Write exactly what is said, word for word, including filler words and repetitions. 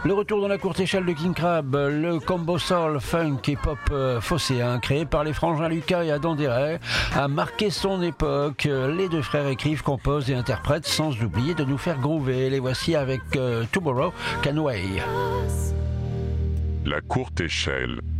Le retour dans la courte échelle de King Crab, le combo soul, funk et pop euh, phocéen créé par les frangins Lucas et Adam Deray a marqué son époque. Les deux frères écrivent, composent et interprètent sans oublier de nous faire groover. Les voici avec euh, Tomorrow Can Wait. La courte échelle.